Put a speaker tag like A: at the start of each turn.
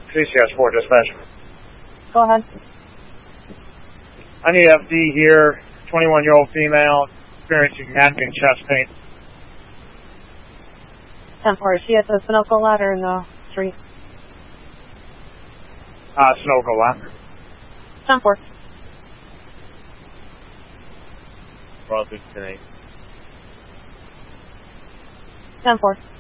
A: CCS 4 dispatch.
B: Go ahead.
A: I need FD here, 21-year-old female, experiencing napping chest pain.
B: 10-4, is she at the Sunoco lot or in the street?
A: Sunoco lot.
B: 10-4.
C: Broadway tonight.
B: 10-4.